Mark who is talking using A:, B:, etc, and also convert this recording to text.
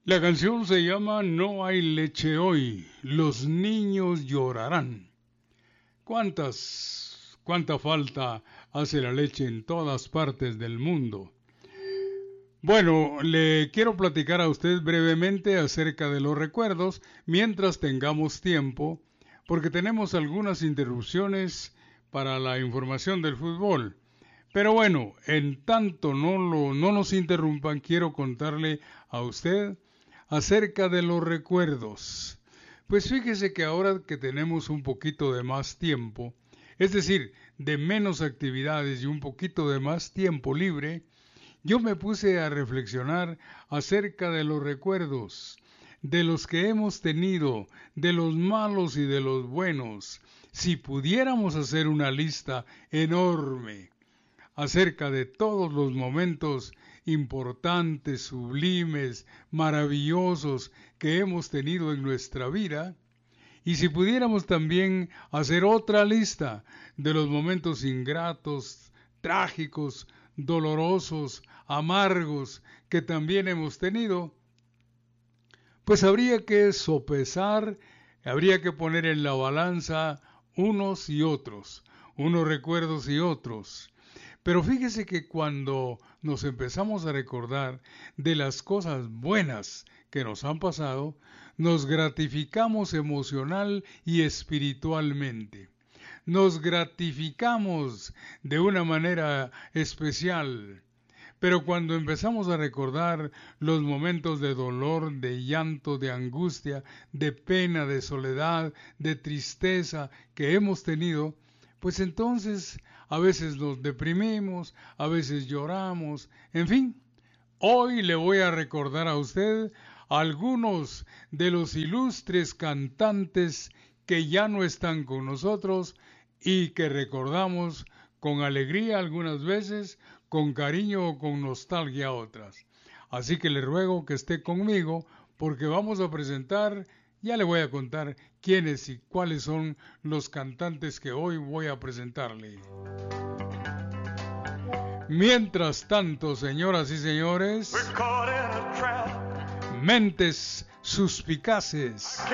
A: La canción se llama No hay leche hoy, los niños llorarán. ¿Cuánta falta hace la leche en todas partes del mundo? Bueno, le quiero platicar a usted brevemente acerca de los recuerdos mientras tengamos tiempo, porque tenemos algunas interrupciones para la información del fútbol. Pero bueno, en tanto no nos interrumpan, quiero contarle a usted acerca de los recuerdos. Pues fíjese que ahora que tenemos un poquito de más tiempo, es decir, de menos actividades y un poquito de más tiempo libre, yo me puse a reflexionar acerca de los recuerdos, de los que hemos tenido, de los malos y de los buenos. Si pudiéramos hacer una lista enorme acerca de todos los momentos importantes, sublimes, maravillosos que hemos tenido en nuestra vida, y si pudiéramos también hacer otra lista de los momentos ingratos, trágicos, dolorosos, amargos que también hemos tenido, pues habría que sopesar, habría que poner en la balanza unos y otros, unos recuerdos y otros. Pero fíjese que cuando nos empezamos a recordar de las cosas buenas que nos han pasado, nos gratificamos emocional y espiritualmente. Nos gratificamos de una manera especial. Pero cuando empezamos a recordar los momentos de dolor, de llanto, de angustia, de pena, de soledad, de tristeza que hemos tenido, pues entonces a veces nos deprimimos, a veces lloramos, en fin. Hoy le voy a recordar a usted algunos de los ilustres cantantes que ya no están con nosotros y que recordamos con alegría algunas veces, con cariño o con nostalgia otras. Así que le ruego que esté conmigo porque vamos a presentar, ya le voy a contar quiénes y cuáles son los cantantes que hoy voy a presentarle. Mientras tanto, señoras y señores, mentes suspicaces.